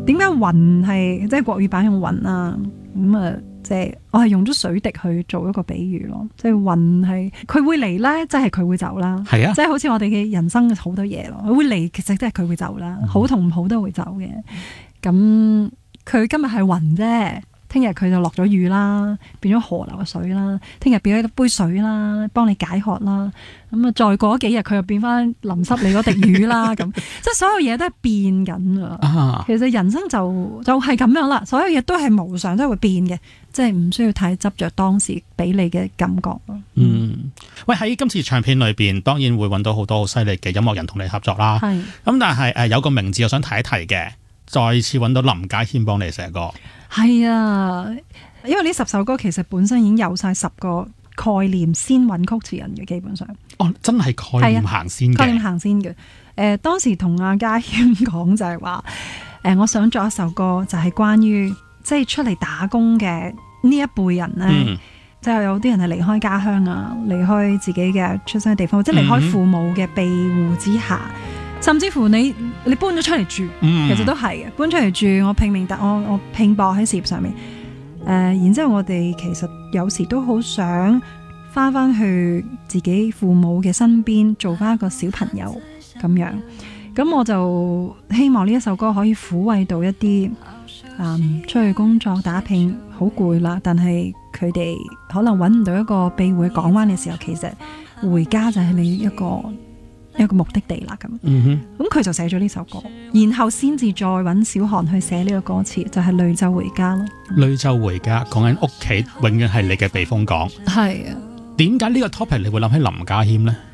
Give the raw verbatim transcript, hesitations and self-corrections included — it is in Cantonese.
點解雲係即係國語版用雲啊？咁啊，即係我係用咗水滴去做一個比喻咯。即係雲係佢會嚟咧，即係佢會走啦。 係啊， 即係好似我哋嘅人生好多嘢咯，佢會嚟，其實即係佢會走啦。嗯、好同唔好都會走嘅。咁佢今日係雲啫。聽日佢就落咗雨啦，變咗河流嘅水啦。聽日變咗一杯水啦，幫你解渴啦。咁啊，再過咗幾日，佢又變翻淋濕你嗰滴雨啦。咁即係所有嘢都係變緊啊。其實人生就就係咁樣啦，所有嘢都係無常，都係會變嘅，即係唔需要太執着當時俾你嘅感覺咯。 嗯，喂，喺今次唱片裏邊，當然會揾到好多好犀利嘅音樂人同你合作啦。係咁，但係誒有個名字我想提一提嘅，再次揾到林家謙幫你寫歌。係啊，因為呢十首歌其實本身已經有晒十個概念先揾曲詞人嘅，基本上。 哦，真係概念行先嘅。 概念行先嘅。誒、呃，當時同阿家謙講就係話，誒、呃，我想作一首歌，就係關於即係出嚟打工嘅呢一輩人咧，嗯、就有啲人係離開家鄉啊，離開自己嘅出生嘅地方，即係離開父母嘅庇護之下。嗯甚至乎你你搬咗出嚟住，嗯、其實都係嘅。搬出嚟住，我拼命，但我我拼搏喺事業上面。誒、呃，然之後我哋其實有時都好想翻翻去自己父母嘅身邊，做翻一個小朋友咁樣。咁我就希望呢一首歌可以撫慰到一啲，嗯，出去工作打拼好攰啦，但係佢哋可能揾唔到一個庇護嘅港灣嘅時候，其實回家就係你一個。一個目的地啦，咁，咁佢、嗯、就寫咗呢首歌，然後先至再揾小韓去寫呢個歌詞，就係、是、淚就回家咯。淚就回家，講緊屋企永遠係你嘅避風港。 係啊， 點解呢個 topic 你會諗起林家謙呢？